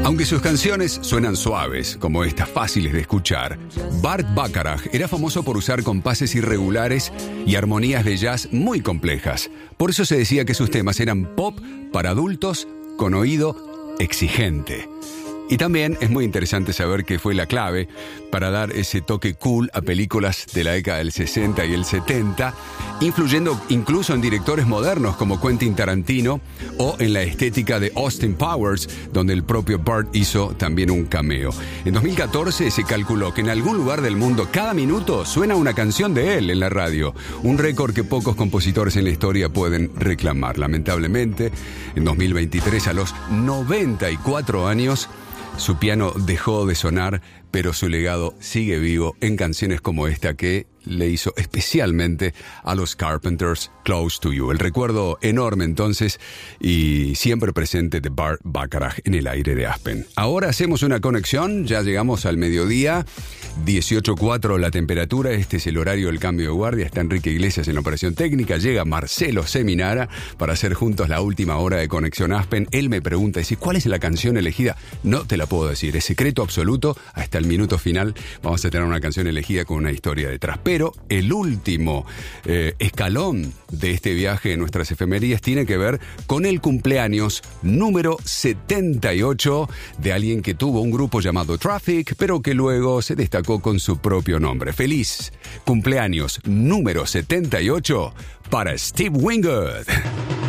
Aunque sus canciones suenan suaves, como estas fáciles de escuchar, Burt Bacharach era famoso por usar compases irregulares y armonías de jazz muy complejas. Por eso se decía que sus temas eran pop para adultos con oído exigente. Y también es muy interesante saber que fue la clave para dar ese toque cool a películas de la década del 60 y el 70, influyendo incluso en directores modernos como Quentin Tarantino o en la estética de Austin Powers, donde el propio Burt hizo también un cameo. En 2014 se calculó que en algún lugar del mundo cada minuto suena una canción de él en la radio, un récord que pocos compositores en la historia pueden reclamar. Lamentablemente, en 2023, a los 94 años, su piano dejó de sonar, pero su legado sigue vivo en canciones como esta que le hizo especialmente a los Carpenters, Close to You. El recuerdo enorme entonces y siempre presente de Burt Bacharach en el aire de Aspen. Ahora hacemos una conexión, ya llegamos al mediodía, 18:04 la temperatura, este es el horario del cambio de guardia, está Enrique Iglesias en la operación técnica, llega Marcelo Seminara para hacer juntos la última hora de Conexión Aspen. Él me pregunta, dice, ¿cuál es la canción elegida? No te la puedo decir, es secreto absoluto, hasta el minuto final vamos a tener una canción elegida con una historia detrás. Pero el último escalón de este viaje en nuestras efemérides tiene que ver con el cumpleaños número 78 de alguien que tuvo un grupo llamado Traffic, pero que luego se destacó con su propio nombre. Feliz cumpleaños número 78 para Steve Winwood.